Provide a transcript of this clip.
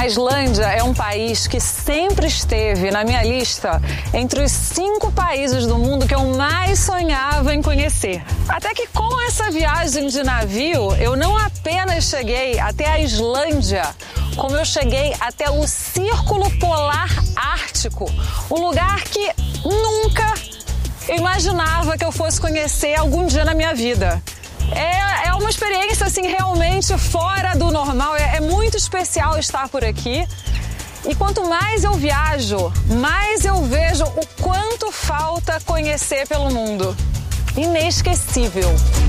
A Islândia é um país que sempre esteve na minha lista entre os 5 países do mundo que eu mais sonhava em conhecer. Até que com essa viagem de navio, eu não apenas cheguei até a Islândia, como eu cheguei até o Círculo Polar Ártico, um lugar que nunca eu imaginava que eu fosse conhecer algum dia na minha vida. É uma experiência assim realmente fora do normal, é muito especial estar por aqui. E quanto mais eu viajo, mais eu vejo o quanto falta conhecer pelo mundo. Inesquecível.